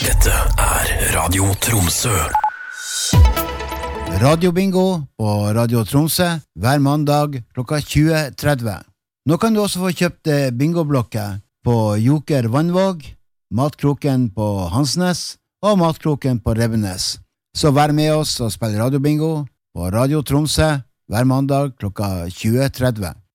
Dette Radio Tromsø. Radio Bingo på Radio Tromsø hver mandag klokka 20:30. Nå kan du også få kjøpt bingoblokker på Joker Vannvåg, Matkroken på Hansnes og Matkroken på Rebbenes. Så vær med oss og spill Radio Bingo på Radio Tromsø hver mandag klokka 20:30.